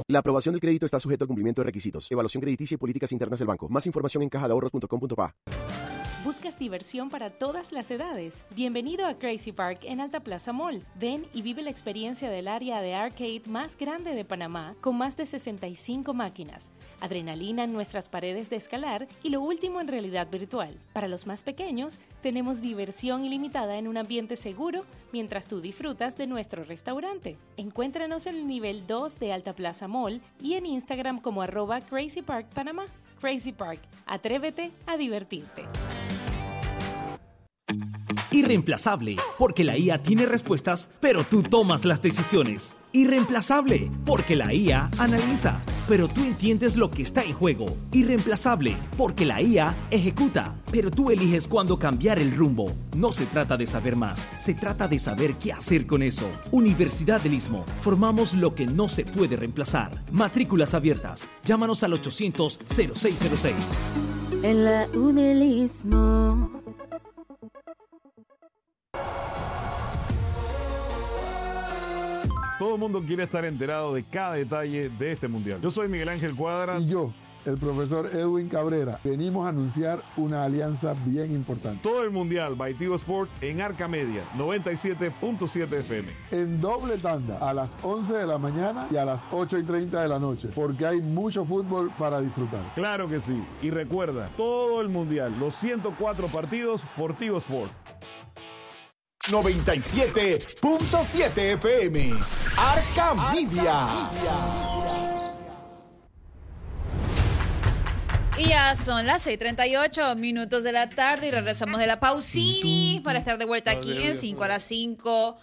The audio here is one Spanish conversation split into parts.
La aprobación del crédito está sujeto al cumplimiento de requisitos, evaluación crediticia y políticas internas del banco. Más información en cajadahorros.com.pa. ¿Buscas diversión para todas las edades? Bienvenido a Crazy Park en Alta Plaza Mall. Ven y vive la experiencia del área de arcade más grande de Panamá, con más de 65 máquinas, adrenalina en nuestras paredes de escalar y lo último en realidad virtual. Para los más pequeños, tenemos diversión ilimitada en un ambiente seguro mientras tú disfrutas de nuestro restaurante. Encuéntranos en el nivel 2 de Alta Plaza Mall y en Instagram como @CrazyParkPanamá. Crazy Park, atrévete a divertirte. Irreemplazable, porque la IA tiene respuestas, pero tú tomas las decisiones. Irreemplazable, porque la IA analiza, pero tú entiendes lo que está en juego. Irreemplazable, porque la IA ejecuta, pero tú eliges cuándo cambiar el rumbo. No se trata de saber más, se trata de saber qué hacer con eso. Universidad del Istmo, formamos lo que no se puede reemplazar. Matrículas abiertas, llámanos al 800-0606. En la U del Istmo. Todo el mundo quiere estar enterado de cada detalle de este mundial. Yo soy Miguel Ángel Cuadra. Y yo, el profesor Edwin Cabrera. Venimos a anunciar una alianza bien importante. Todo el mundial by Tigo Sports en Arca Media, 97.7 FM. En doble tanda, a las 11 de la mañana y a las 8:30 de la noche, porque hay mucho fútbol para disfrutar. Claro que sí. Y recuerda, todo el mundial, los 104 partidos por Tigo Sports. 97.7 FM. Arca Media. Y ya son las 6:38 de la tarde y regresamos de la pausini para estar de vuelta aquí en 5 a las 5.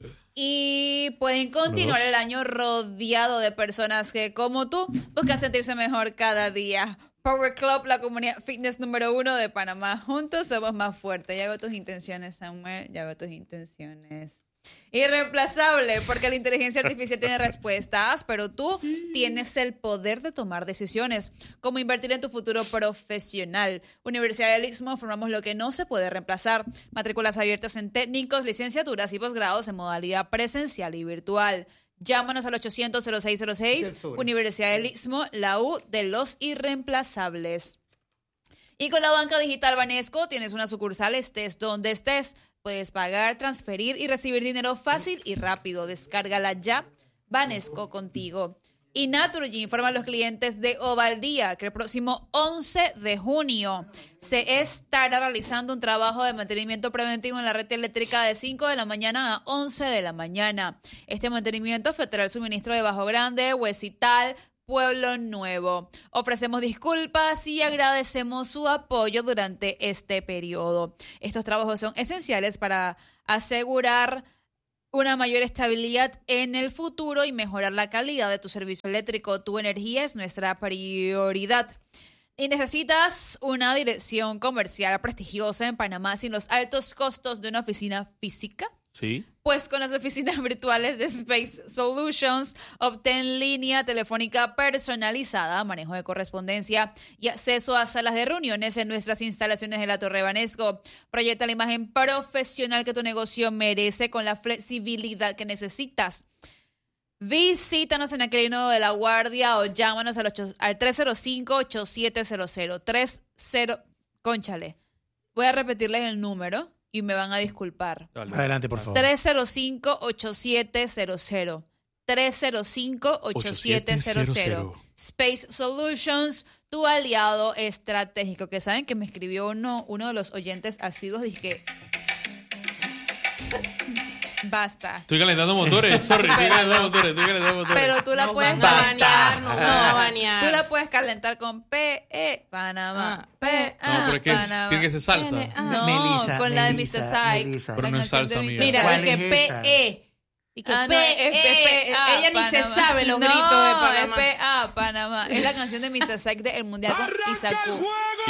Y pueden continuar el año rodeado de personas que, como tú, buscan sentirse mejor cada día. Power Club, la comunidad fitness número 1 de Panamá. Juntos somos más fuertes. Ya veo tus intenciones, Samuel. Ya veo tus intenciones. Irreemplazable, porque la inteligencia artificial tiene respuestas, pero tú tienes el poder de tomar decisiones, como invertir en tu futuro profesional. Universidad del Istmo, formamos lo que no se puede reemplazar. Matrículas abiertas en técnicos, licenciaturas y posgrados en modalidad presencial y virtual. Llámanos al 800-0606, Universidad del Istmo, la U de los irreemplazables. Y con la banca digital Banesco tienes una sucursal, estés donde estés. Puedes pagar, transferir y recibir dinero fácil y rápido. Descárgala ya, Banesco contigo. Y Naturgy informa a los clientes de Ovaldía que el próximo 11 de junio se estará realizando un trabajo de mantenimiento preventivo en la red eléctrica de 5 de la mañana a 11 de la mañana. Este mantenimiento afectará el suministro de Bajo Grande, Huesital, Pueblo Nuevo. Ofrecemos disculpas y agradecemos su apoyo durante este periodo. Estos trabajos son esenciales para asegurar una mayor estabilidad en el futuro y mejorar la calidad de tu servicio eléctrico. Tu energía es nuestra prioridad. Y necesitas una dirección comercial prestigiosa en Panamá sin los altos costos de una oficina física. Sí. Pues con las oficinas virtuales de Space Solutions, obtén línea telefónica personalizada, manejo de correspondencia y acceso a salas de reuniones en nuestras instalaciones de la Torre Banesco. Proyecta la imagen profesional que tu negocio merece con la flexibilidad que necesitas. Visítanos en Aquilino de la Guardia o llámanos al 305-8700. Cónchale. Voy a repetirles el número y me van a disculpar. Dale. Adelante, por favor. 305-8700. 305-8700. Space Solutions, tu aliado estratégico. Que saben que me escribió uno de los oyentes asiduos. Dije, basta. Estoy calentando motores. Sorry, estoy calentando motores. Pero tú la puedes calentar. No, tú la puedes calentar con P.E. Panamá. No, pero es que tiene que ser salsa. No, Melissa, con la de Mr. Psych. Pero no es salsa, amiga. Mira, y que P.E. Y que ella ni se sabe los gritos de Panamá. P.A. Panamá. Es la canción de Mr. Psych del Mundial con Isacu.